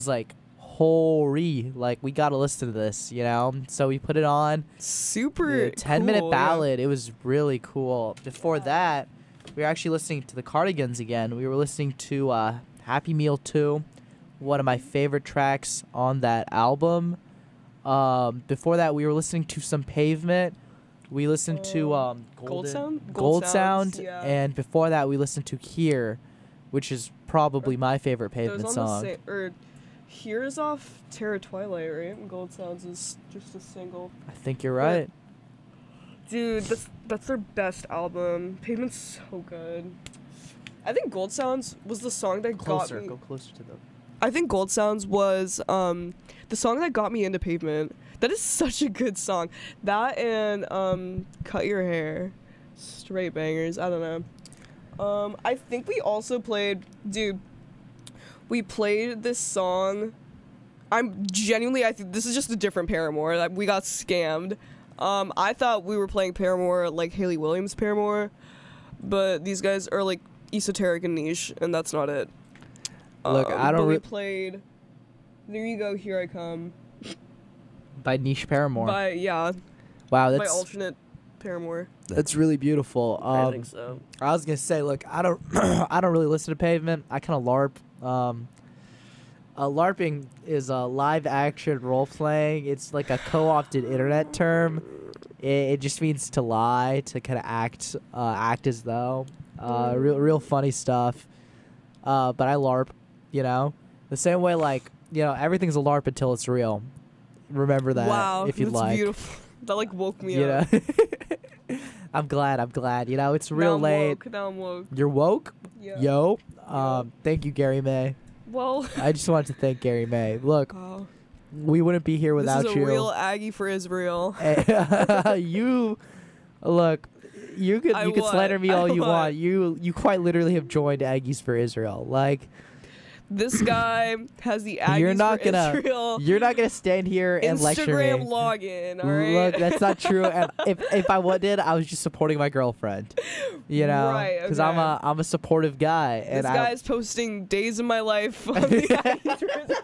was like, holy, like we gotta listen to this, you know. So we put it on. Super The 10-minute cool, ballad. It was really cool. Before that, we were actually listening to the Cardigans again. We were listening to Happy Meal 2, one of my favorite tracks on that album. Before that, we were listening to some Pavement. We listened to Gold Sound? Gold Sounds, Sound, yeah. and before that, we listened to Here, which is probably my favorite Those Pavement on song. the or Here's off Terror Twilight, right? And Gold Sounds is just a single. I think you're right. Dude, that's their best album. Pavement's so good. I think Gold Sounds was the song that Closer, got me. go closer to the. I think Gold Sounds was the song that got me into Pavement. That is such a good song. That and Cut Your Hair. Straight bangers. I don't know. I think we also played, dude, we played this song. I think this is just a different Paramore. Like, we got scammed. I thought we were playing Paramore like Hayley Williams Paramore, but these guys are like esoteric and niche, and that's not it. Look, I don't. But we played. There you go. Here I come. By Niche Paramore. By wow, by that's alternate Paramore. that's really beautiful. I think so. I was gonna say, look, I don't, I don't really listen to Pavement. I kind of LARP. LARPing is a live action role playing. It's like a co-opted internet term. It just means to lie, to kind of act as though. Real funny stuff. But I LARP, you know, the same way like, you know, everything's a LARP until it's real. Remember that, Wow, if you'd that's like. beautiful. That like woke me You up. know, I'm glad. You know, it's real late. Now I'm woke. You're woke, Yeah. yo. Yeah. Thank you, Gary May. Well. I just wanted to thank Gary May. Look, Wow. we wouldn't be here without This is a you. real Aggie for Israel. You, look, you could What? slander me all you What? want. You quite literally have joined Aggies for Israel. Like, This guy has the Aggies you're not for gonna Israel you're not gonna stand here and lecture Instagram me. login, all right? Look, that's not true. And if I did, I was just supporting my girlfriend. You know, Right, because okay. I'm a supportive guy, This and guy's posting days of my life on the Aggies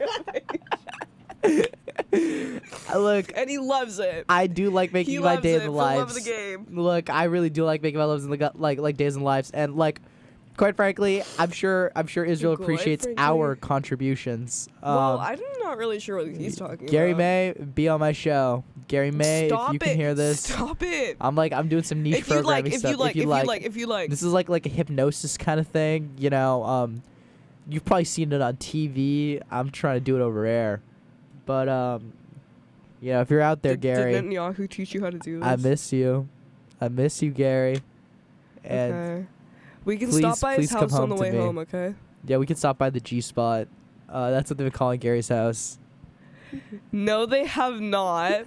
for Israel page. Look, And he loves it. I do like making He my loves day it in the for love of lives. the game. Look, I really do like making my lives in the like days and lives, and like, quite frankly, I'm sure Israel Quite appreciates frankly. our contributions. Well, I'm not really sure what he's talking Gary about. May, be on my show. Gary May, Stop if you can it. hear this, Stop it. I'm doing some niche If you like, programming if stuff. you like. This is like a hypnosis kind of thing, you know. You've probably seen it on TV. I'm trying to do it over air, but you know, if you're out there, Gary, Did Netanyahu teach you how to do this? I miss you, Gary. And Okay. We can please- stop by his please come house on the home to way me. home, okay? yeah, we can stop by the G Spot. That's what they've been calling Gary's house. No, they have not.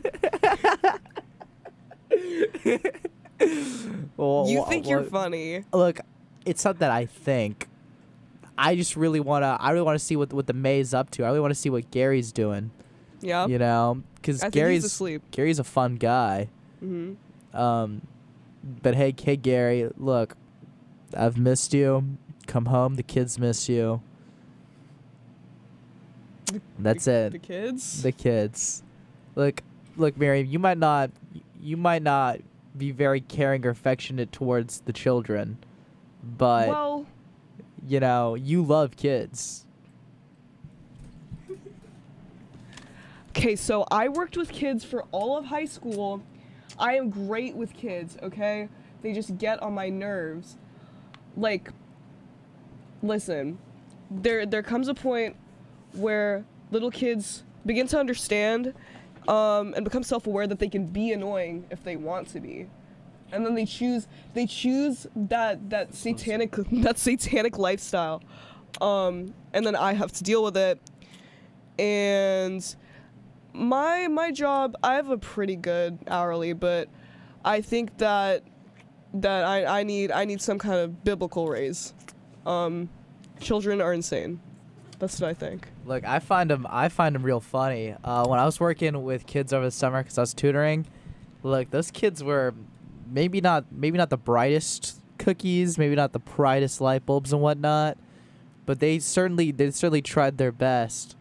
Well, You think you're funny. Look, it's not that I think. I just really wanna see what the May's up to. I really want to see what Gary's doing. Yeah. You know, because I think he's Gary's asleep. Gary's a fun guy. Mhm. But hey, Gary, look, I've missed you. Come home, the kids miss you. That's it. The kids? The kids. Look, Miriam, you might not be very caring or affectionate towards the children, but Well, you know, you love kids. okay, so I worked with kids for all of high school. I am great with kids, okay? They just get on my nerves. Like, listen, there comes a point where little kids begin to understand and become self-aware that they can be annoying if they want to be. And then they choose that satanic lifestyle. And then I have to deal with it. And my job, I have a pretty good hourly, but I think that I need some kind of biblical raise. Children are insane. That's what I think. Look, I find them real funny. When I was working with kids over the summer, because I was tutoring, look, those kids were maybe not the brightest cookies, maybe not the brightest light bulbs and whatnot, but they certainly tried their best.